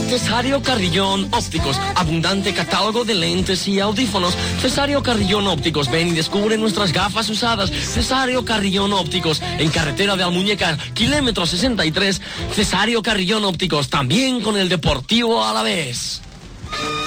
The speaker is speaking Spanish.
Cesario Carrillón Ópticos, abundante catálogo de lentes y audífonos. Cesario Carrillón Ópticos, ven y descubre nuestras gafas usadas. Cesario Carrillón Ópticos, en carretera de Almuñécar, kilómetro 63. Cesario Carrillón Ópticos, también con el Deportivo Alavés.